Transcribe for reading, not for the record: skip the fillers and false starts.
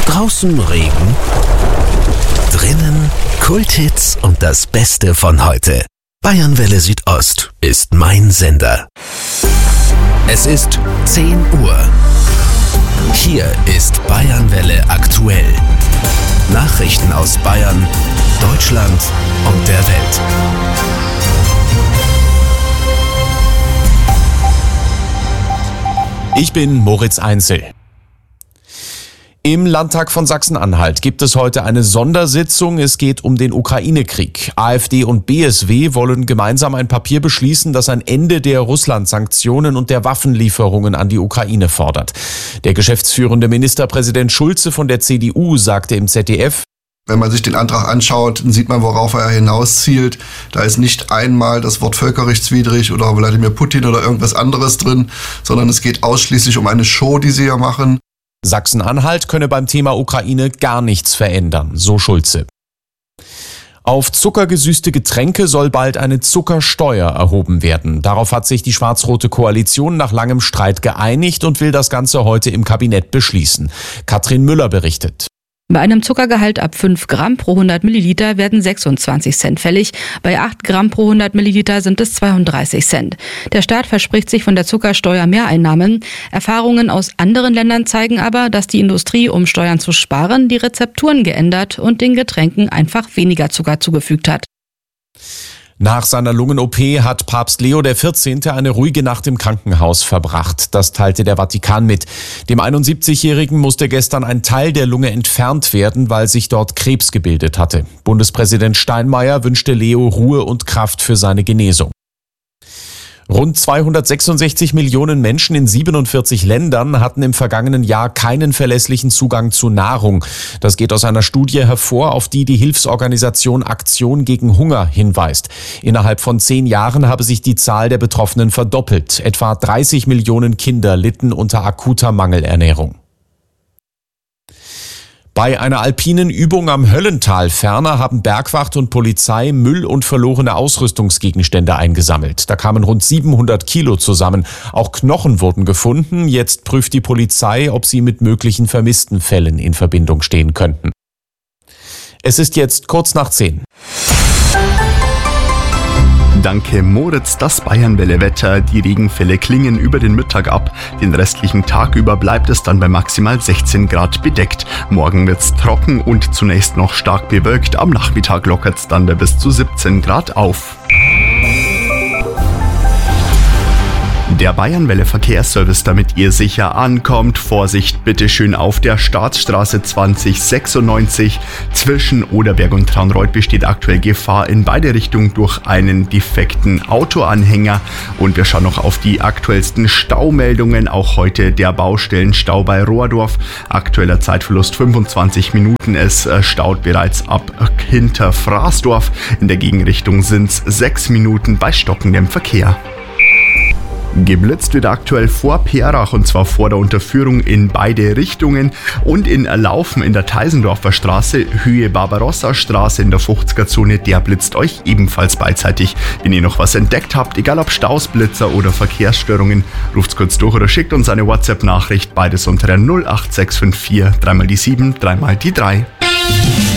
Draußen Regen, drinnen Kulthits und das Beste von heute. Bayernwelle Südost ist mein Sender. Es ist 10 Uhr. Hier ist Bayernwelle aktuell. Nachrichten aus Bayern, Deutschland und der Welt. Ich bin Moritz Einzel. Im Landtag von Sachsen-Anhalt gibt es heute eine Sondersitzung. Es geht um den Ukraine-Krieg. AfD und BSW wollen gemeinsam ein Papier beschließen, das ein Ende der Russland-Sanktionen und der Waffenlieferungen an die Ukraine fordert. Der geschäftsführende Ministerpräsident Schulze von der CDU sagte im ZDF: Wenn man sich den Antrag anschaut, dann sieht man, worauf er hinauszielt. Da ist nicht einmal das Wort völkerrechtswidrig oder Wladimir Putin oder irgendwas anderes drin, sondern es geht ausschließlich um eine Show, die sie hier machen. Sachsen-Anhalt könne beim Thema Ukraine gar nichts verändern, so Schulze. Auf zuckergesüßte Getränke soll bald eine Zuckersteuer erhoben werden. Darauf hat sich die schwarz-rote Koalition nach langem Streit geeinigt und will das Ganze heute im Kabinett beschließen. Katrin Müller berichtet. Bei einem Zuckergehalt ab 5 Gramm pro 100 Milliliter werden 26 Cent fällig. Bei 8 Gramm pro 100 Milliliter sind es 32 Cent. Der Staat verspricht sich von der Zuckersteuer Mehreinnahmen. Erfahrungen aus anderen Ländern zeigen aber, dass die Industrie, um Steuern zu sparen, die Rezepturen geändert und den Getränken einfach weniger Zucker zugefügt hat. Nach seiner Lungen-OP hat Papst Leo XIV. Eine ruhige Nacht im Krankenhaus verbracht. Das teilte der Vatikan mit. Dem 71-Jährigen musste gestern ein Teil der Lunge entfernt werden, weil sich dort Krebs gebildet hatte. Bundespräsident Steinmeier wünschte Leo Ruhe und Kraft für seine Genesung. Rund 266 Millionen Menschen in 47 Ländern hatten im vergangenen Jahr keinen verlässlichen Zugang zu Nahrung. Das geht aus einer Studie hervor, auf die die Hilfsorganisation Aktion gegen Hunger hinweist. Innerhalb von 10 Jahren habe sich die Zahl der Betroffenen verdoppelt. Etwa 30 Millionen Kinder litten unter akuter Mangelernährung. Bei einer alpinen Übung am Höllental ferner haben Bergwacht und Polizei Müll und verlorene Ausrüstungsgegenstände eingesammelt. Da kamen rund 700 Kilo zusammen. Auch Knochen wurden gefunden. Jetzt prüft die Polizei, ob sie mit möglichen vermissten Fällen in Verbindung stehen könnten. Es ist jetzt kurz nach 10. Danke Moritz, das Bayernwelle-Wetter. Die Regenfälle klingen über den Mittag ab. Den restlichen Tag über bleibt es dann bei maximal 16 Grad bedeckt. Morgen wird's trocken und zunächst noch stark bewölkt. Am Nachmittag lockert's dann bei bis zu 17 Grad auf. Der Bayernwelle Verkehrsservice, damit ihr sicher ankommt. Vorsicht bitte schön auf der Staatsstraße 2096. Zwischen Oderberg und Traunreut besteht aktuell Gefahr in beide Richtungen durch einen defekten Autoanhänger. Und wir schauen noch auf die aktuellsten Staumeldungen. Auch heute der Baustellenstau bei Rohrdorf. Aktueller Zeitverlust 25 Minuten. Es staut bereits ab Hinterfraßdorf. In der Gegenrichtung sind's 6 Minuten bei stockendem Verkehr. Geblitzt wird aktuell vor Perach und zwar vor der Unterführung in beide Richtungen und in Laufen in der Teisendorfer Straße, Höhe Barbarossa-Straße in der 50er-Zone, der blitzt euch ebenfalls beidseitig. Wenn ihr noch was entdeckt habt, egal ob Stausblitzer oder Verkehrsstörungen, ruft's kurz durch oder schickt uns eine WhatsApp-Nachricht, beides unter der 08654 3 mal die 7, 3 mal die 3.